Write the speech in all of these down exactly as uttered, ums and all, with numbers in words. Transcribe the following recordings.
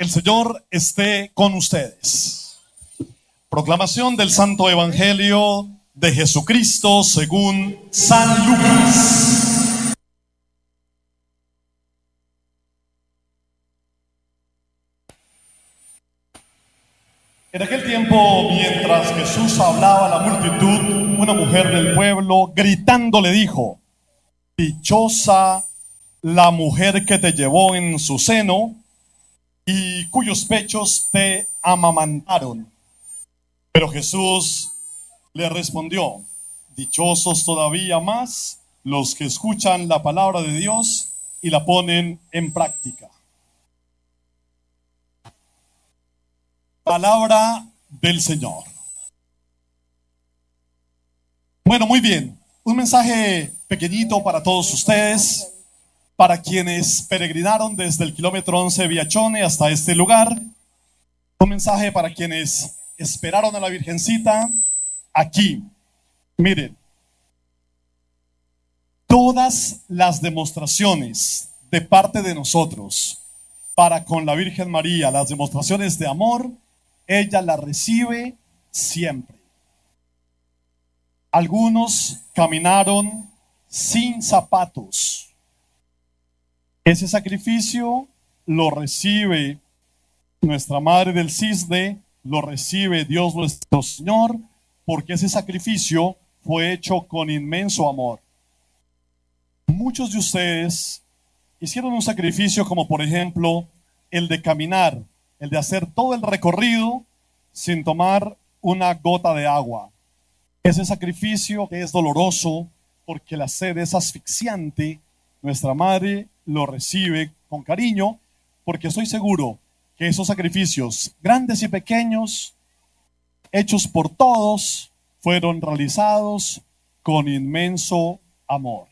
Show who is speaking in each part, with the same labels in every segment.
Speaker 1: El Señor esté con ustedes. Proclamación del Santo Evangelio de Jesucristo según San Lucas. En aquel tiempo, mientras Jesús hablaba a la multitud, una mujer del pueblo, gritando, le dijo: dichosa la mujer que te llevó en su seno y cuyos pechos te amamantaron. Pero Jesús le respondió: dichosos todavía más los que escuchan la palabra de Dios y la ponen en práctica. Palabra del Señor. Bueno, muy bien. Un mensaje pequeñito para todos ustedes, para quienes peregrinaron desde el kilómetro once Viachone hasta este lugar. Un mensaje para quienes esperaron a la Virgencita aquí. Miren, todas las demostraciones de parte de nosotros para con la Virgen María, las demostraciones de amor, ella las recibe siempre. Algunos caminaron sin zapatos. Ese sacrificio lo recibe nuestra Madre del Cisne, lo recibe Dios nuestro Señor, porque ese sacrificio fue hecho con inmenso amor. Muchos de ustedes hicieron un sacrificio como por ejemplo el de caminar, el de hacer todo el recorrido sin tomar una gota de agua. Ese sacrificio que es doloroso porque la sed es asfixiante, nuestra Madre lo recibe con cariño, porque estoy seguro que esos sacrificios, grandes y pequeños, hechos por todos, fueron realizados con inmenso amor.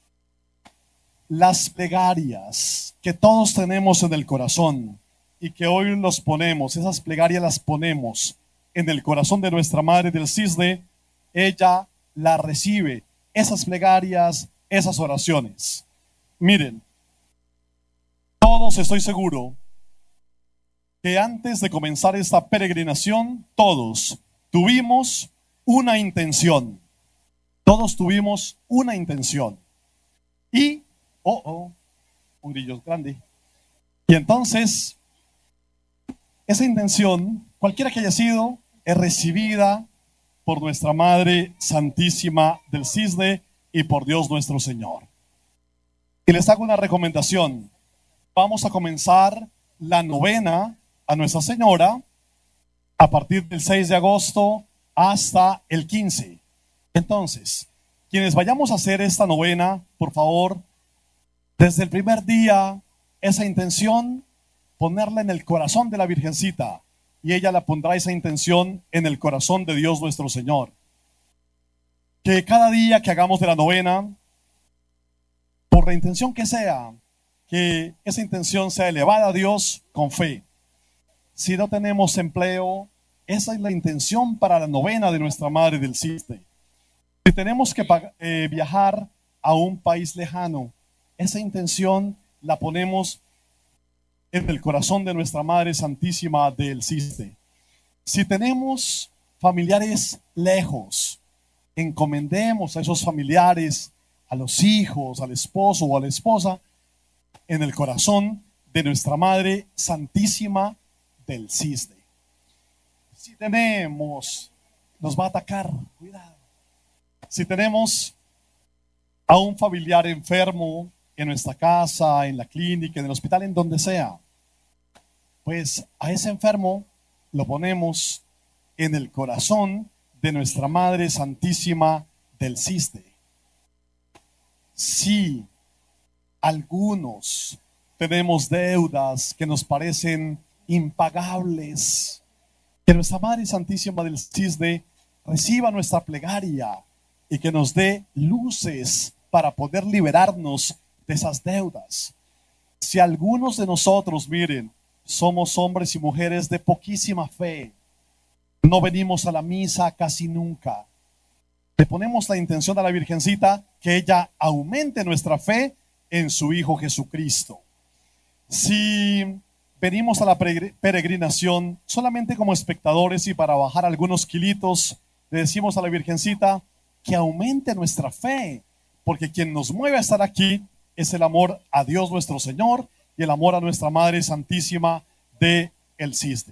Speaker 1: Las plegarias que todos tenemos en el corazón y que hoy nos ponemos, esas plegarias las ponemos en el corazón de nuestra Madre del Cisne, ella las recibe, esas plegarias, esas oraciones. Miren, todos estoy seguro que antes de comenzar esta peregrinación, todos tuvimos una intención. Todos tuvimos una intención. Y, oh, oh, un grillo grande. Y entonces, esa intención, cualquiera que haya sido, es recibida por nuestra Madre Santísima del Cisne y por Dios nuestro Señor. Y les hago una recomendación. Vamos a comenzar la novena a Nuestra Señora a partir del seis de agosto hasta el quince. Entonces, quienes vayamos a hacer esta novena, por favor, desde el primer día, esa intención, ponerla en el corazón de la Virgencita, y ella la pondrá esa intención en el corazón de Dios nuestro Señor. Que cada día que hagamos de la novena, por la intención que sea, que esa intención sea elevada a Dios con fe. Si no tenemos empleo, esa es la intención para la novena de nuestra Madre del Cisne. Si tenemos que eh, viajar a un país lejano, esa intención la ponemos en el corazón de nuestra Madre Santísima del Cisne. Si tenemos familiares lejos, encomendemos a esos familiares, a los hijos, al esposo o a la esposa, en el corazón de nuestra Madre Santísima del Cisne. Si tenemos, nos va a atacar, cuidado. Si tenemos a un familiar enfermo en nuestra casa, en la clínica, en el hospital, en donde sea, pues a ese enfermo lo ponemos en el corazón de nuestra Madre Santísima del Cisne. Si algunos tenemos deudas que nos parecen impagables, que nuestra Madre Santísima del Cisne reciba nuestra plegaria y que nos dé luces para poder liberarnos de esas deudas. Si algunos de nosotros, miren, somos hombres y mujeres de poquísima fe, no venimos a la misa casi nunca, le ponemos la intención a la Virgencita que ella aumente nuestra fe en su Hijo Jesucristo. Si venimos a la peregrinación solamente como espectadores y para bajar algunos kilitos, le decimos a la Virgencita que aumente nuestra fe, porque quien nos mueve a estar aquí es el amor a Dios nuestro Señor y el amor a nuestra Madre Santísima de el Cisne.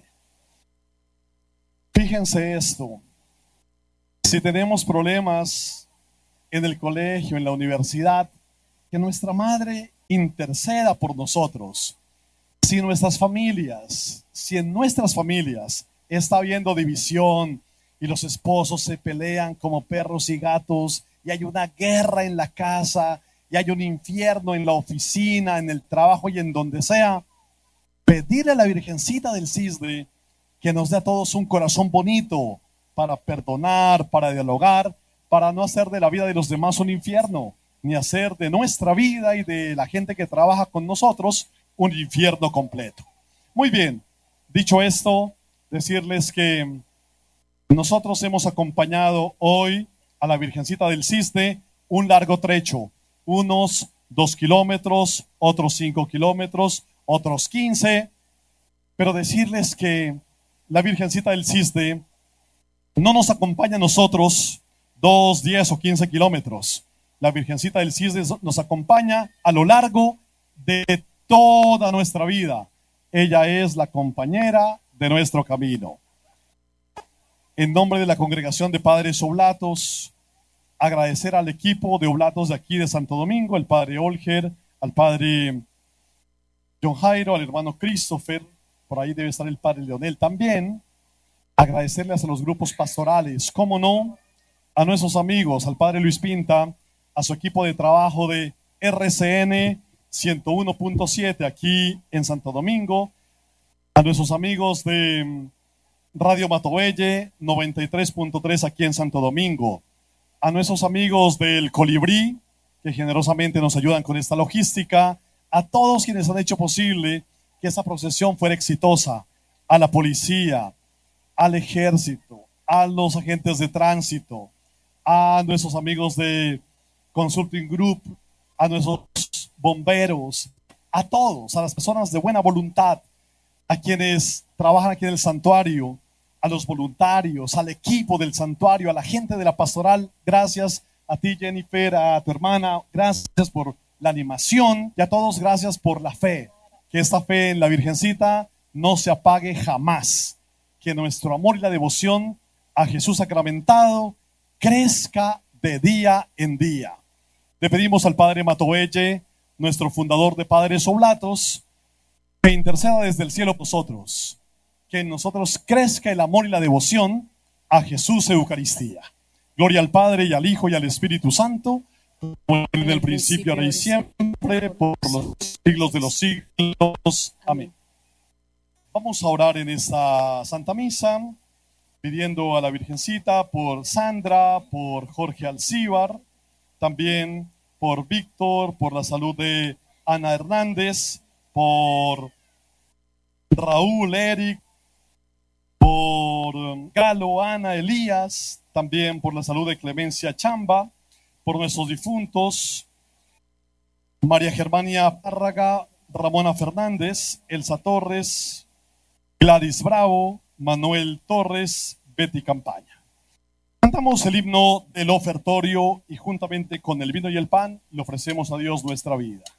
Speaker 1: Fíjense esto, si tenemos problemas en el colegio, en la universidad, que nuestra Madre interceda por nosotros. Si nuestras familias, si en nuestras familias está habiendo división y los esposos se pelean como perros y gatos y hay una guerra en la casa y hay un infierno en la oficina, en el trabajo y en donde sea, pedirle a la Virgencita del Cisne que nos dé a todos un corazón bonito para perdonar, para dialogar, para no hacer de la vida de los demás un infierno, ni hacer de nuestra vida y de la gente que trabaja con nosotros un infierno completo. Muy bien, dicho esto, decirles que nosotros hemos acompañado hoy a la Virgencita del Cisne un largo trecho, unos dos kilómetros, otros cinco kilómetros, otros quince, pero decirles que la Virgencita del Cisne no nos acompaña a nosotros dos, diez o quince kilómetros. La Virgencita del Cisne nos acompaña a lo largo de toda nuestra vida. Ella es la compañera de nuestro camino. En nombre de la Congregación de Padres Oblatos, agradecer al equipo de Oblatos de aquí de Santo Domingo, al Padre Olger, al Padre John Jairo, al hermano Christopher, por ahí debe estar el Padre Leonel también. Agradecerles a los grupos pastorales, cómo no, a nuestros amigos, al Padre Luis Pinta, a su equipo de trabajo de R C N ciento uno punto siete aquí en Santo Domingo, a nuestros amigos de Radio Matovelle noventa y tres punto tres aquí en Santo Domingo, a nuestros amigos del Colibrí, que generosamente nos ayudan con esta logística, a todos quienes han hecho posible que esta procesión fuera exitosa, a la policía, al ejército, a los agentes de tránsito, a nuestros amigos de Consulting Group, a nuestros bomberos, a todos, a las personas de buena voluntad, a quienes trabajan aquí en el santuario, a los voluntarios, al equipo del santuario, a la gente de la pastoral. Gracias a ti, Jennifer, a tu hermana, gracias por la animación y a todos gracias por la fe. Que esta fe en la Virgencita no se apague jamás. Que nuestro amor y la devoción a Jesús sacramentado crezca de día en día. Le pedimos al Padre Matovelle, nuestro fundador de Padres Oblatos, que interceda desde el cielo por nosotros, que en nosotros crezca el amor y la devoción a Jesús Eucaristía. Gloria al Padre y al Hijo y al Espíritu Santo, como en el principio, ahora y siempre, por los siglos de los siglos. Amén. Vamos a orar en esta Santa Misa, pidiendo a la Virgencita por Sandra, por Jorge Alcíbar, también por Víctor, por la salud de Ana Hernández, por Raúl, Eric, por Galo, Ana, Elías, también por la salud de Clemencia Chamba, por nuestros difuntos, María Germania Párraga, Ramona Fernández, Elsa Torres, Gladys Bravo, Manuel Torres, Betty Campaña. Cantamos el himno del ofertorio y juntamente con el vino y el pan le ofrecemos a Dios nuestra vida.